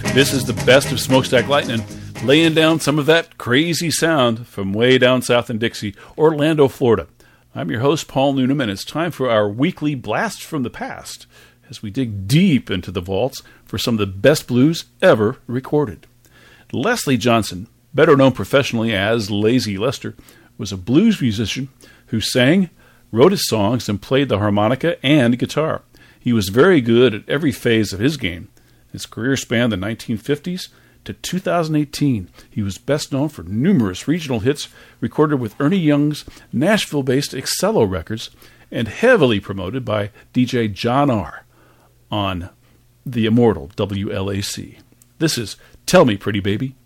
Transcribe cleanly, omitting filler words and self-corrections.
This is the best of Smokestack Lightning, laying down some of that crazy sound from way down south in Dixie, Orlando, Florida. I'm your host, Paul Newnham, and it's time for our weekly Blast from the Past as we dig deep into the vaults for some of the best blues ever recorded. Leslie Johnson, better known professionally as Lazy Lester, was a blues musician who sang, wrote his songs, and played the harmonica and guitar. He was very good at every phase of his game. His career spanned the 1950s to 2018. He was best known for numerous regional hits recorded with Ernie Young's Nashville-based Excello Records and heavily promoted by DJ John R. on the immortal WLAC. This is Tell Me Pretty Baby,